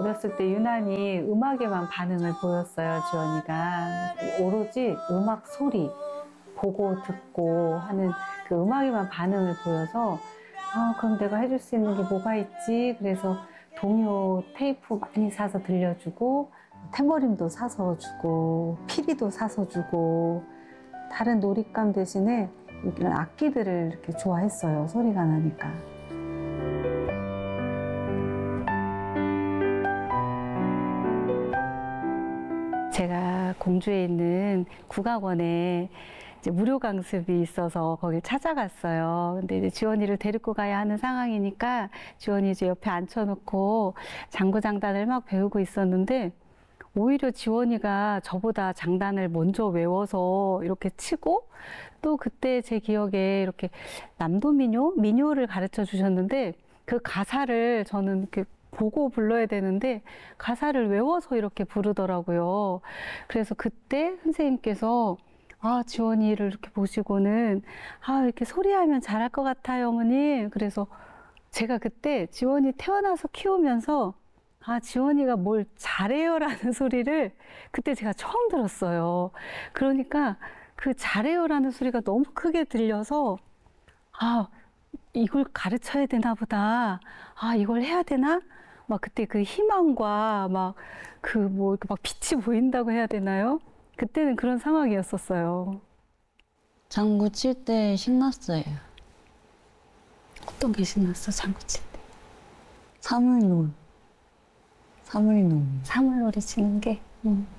어렸을 때 유난히 음악에만 반응을 보였어요, 지원이가. 오로지 음악 소리, 보고 듣고 하는 그 음악에만 반응을 보여서 그럼 내가 해줄 수 있는 게 뭐가 있지? 그래서 동요 테이프 많이 사서 들려주고 탬버린도 사서 주고 피리도 사서 주고 다른 놀잇감 대신에 이런 악기들을 이렇게 좋아했어요. 소리가 나니까. 제가 공주에 있는 국악원에 이제 무료 강습이 있어서 거길 찾아갔어요. 근데 이제 지원이를 데리고 가야 하는 상황이니까 지원이 이제 옆에 앉혀놓고 장구장단을 막 배우고 있었는데 오히려 지원이가 저보다 장단을 먼저 외워서 이렇게 치고 또 그때 제 기억에 이렇게 남도 민요를 가르쳐 주셨는데 그 가사를 저는 이렇게 보고 불러야 되는데 가사를 외워서 이렇게 부르더라고요. 그래서 그때 선생님께서 지원이를 이렇게 보시고는 이렇게 소리하면 잘할 것 같아요, 어머님. 그래서 제가 그때 지원이 태어나서 키우면서 지원이가 뭘 잘해요라는 소리를 그때 제가 처음 들었어요. 그러니까 그 잘해요라는 소리가 너무 크게 들려서 이걸 가르쳐야 되나 보다. 이걸 해야 되나? 막 그때 그 희망과 막 빛이 보인다고 해야 되나요? 그때는 그런 상황이었었어요. 장구 칠 때 신났어요. 어떤 게 신났어, 장구 칠 때? 사물놀이. 사물놀이 치는 게?